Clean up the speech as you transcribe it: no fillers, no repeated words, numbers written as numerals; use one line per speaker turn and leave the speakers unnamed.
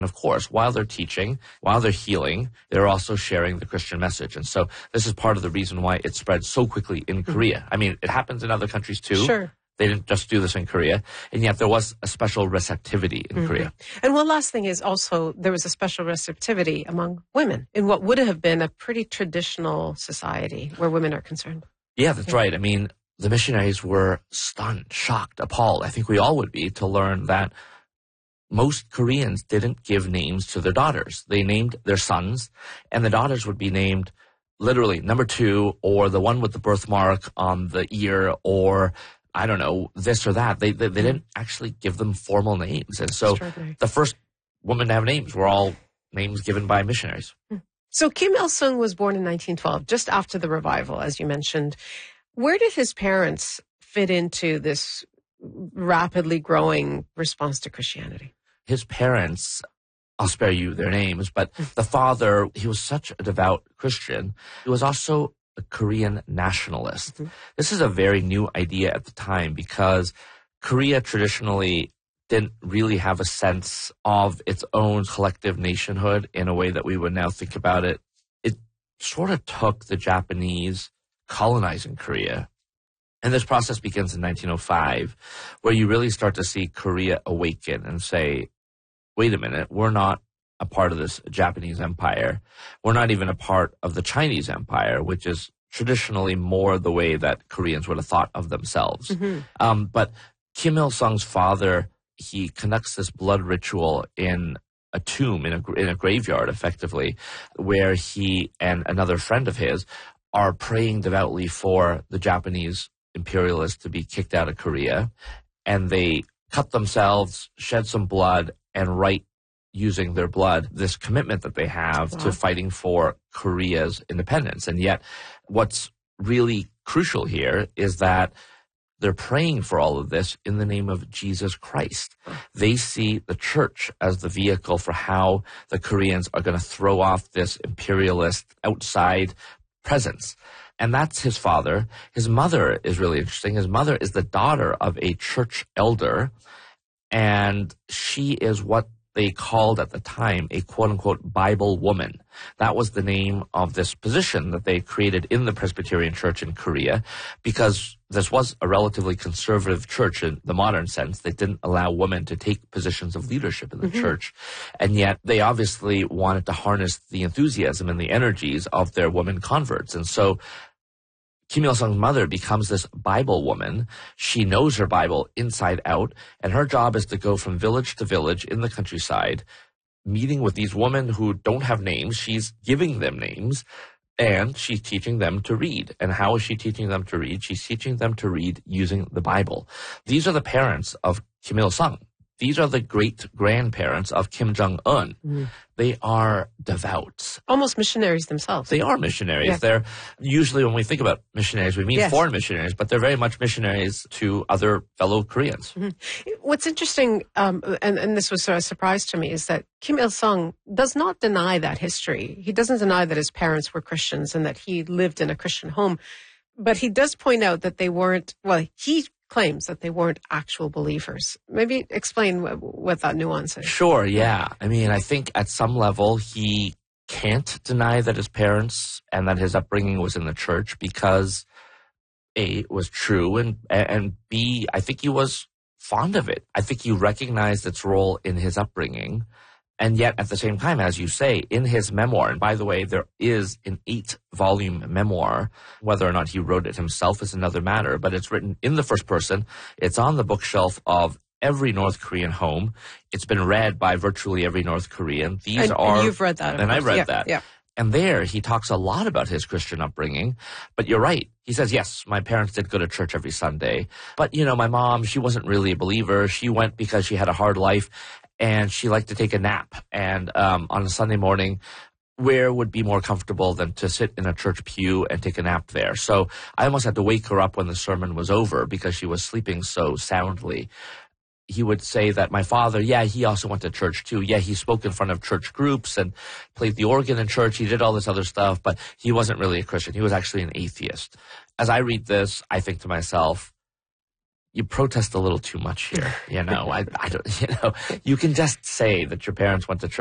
of course, while they're teaching, while they're healing, they're also sharing the Christian message. And so this is part of the reason why it spread so quickly in Korea. I mean, it happens in other countries too.
Sure.
They didn't just do this in Korea, and yet there was a special receptivity in Korea.
And one last thing is also there was a special receptivity among women in what would have been a pretty traditional society where women are concerned.
Yeah, that's right. I mean, the missionaries were stunned, shocked, appalled. I think we all would be to learn that most Koreans didn't give names to their daughters. They named their sons, and the daughters would be named literally number 2 or the one with the birthmark on the ear or I don't know, this or that. They didn't actually give them formal names. And so the first women to have names were all names given by missionaries.
So Kim Il-sung was born in 1912, just after the revival, as you mentioned. Where did his parents fit into this rapidly growing response to Christianity?
His parents, I'll spare you their names, but the father, he was such a devout Christian. He was also a Korean nationalist. This is a very new idea at the time because Korea traditionally didn't really have a sense of its own collective nationhood in a way that we would now think about it. It sort of took the Japanese colonizing Korea. And this process begins in 1905, where you really start to see Korea awaken and say, wait a minute, we're not a part of this Japanese empire. We're not even a part of the Chinese empire, which is traditionally more the way that Koreans would have thought of themselves. But Kim Il-sung's father, he conducts this blood ritual in a tomb, in a graveyard, effectively, where he and another friend of his are praying devoutly for the Japanese imperialists to be kicked out of Korea. And they cut themselves, shed some blood, and write using their blood this commitment that they have to fighting for Korea's independence. And yet what's really crucial here is that they're praying for all of this in the name of Jesus Christ. They see the church as the vehicle for how the Koreans are going to throw off this imperialist outside presence. And that's his father. His mother is really interesting. His mother is the daughter of a church elder, and she is what they called at the time a quote-unquote Bible woman. That was the name of this position that they created in the Presbyterian Church in Korea because this was a relatively conservative church in the modern sense. They didn't allow women to take positions of leadership in the church. And yet they obviously wanted to harness the enthusiasm and the energies of their women converts. And so Kim Il-sung's mother becomes this Bible woman. She knows her Bible inside out, and her job is to go from village to village in the countryside, meeting with these women who don't have names. She's giving them names, and she's teaching them to read. And how is she teaching them to read? She's teaching them to read using the Bible. These are the parents of Kim Il-sung. These are the great-grandparents of Kim Jong-un. They are devout.
Almost missionaries themselves.
They are missionaries. Yeah. They're usually, when we think about missionaries, we mean foreign missionaries, but they're very much missionaries to other fellow Koreans.
What's interesting, and this was a surprise to me, is that Kim Il-sung does not deny that history. He doesn't deny that his parents were Christians and that he lived in a Christian home. But he does point out that they weren't, he claims that they weren't actual believers. Maybe explain what that nuance is.
Sure, yeah. I mean, I think at some level he can't deny that his parents and that his upbringing was in the church because A, it was true, and B, I think he was fond of it. I think he recognized its role in his upbringing. And yet, at the same time, as you say, in his memoir, and by the way, there is an 8-volume memoir. Whether or not he wrote it himself is another matter, but it's written in the first person. It's on the bookshelf of every North Korean home. It's been read by virtually every North Korean.
And you've read that.
And I read that.
Yeah.
And there, he talks a lot about his Christian upbringing. But you're right. He says, yes, my parents did go to church every Sunday. But, my mom, she wasn't really a believer. She went because she had a hard life. And she liked to take a nap. And on a Sunday morning, where would be more comfortable than to sit in a church pew and take a nap there? So I almost had to wake her up when the sermon was over because she was sleeping so soundly. He would say that my father, he also went to church too. Yeah, he spoke in front of church groups and played the organ in church. He did all this other stuff, but he wasn't really a Christian. He was actually an atheist. As I read this, I think to myself, you protest a little too much here. I don't, you can just say that your parents went to church